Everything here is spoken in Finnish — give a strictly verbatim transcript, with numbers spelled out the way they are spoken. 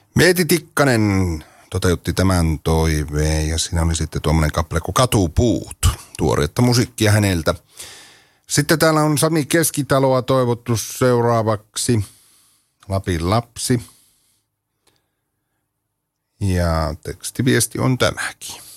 Meeti Tikkanen toteutti tämän toiveen ja siinä oli sitten tuommoinen kappale kuin Katupuut. Tuoretta musiikkia häneltä. Sitten täällä on Sami Keskitaloa toivottu seuraavaksi. Lapin lapsi. Ja tekstiviesti on tämäkin.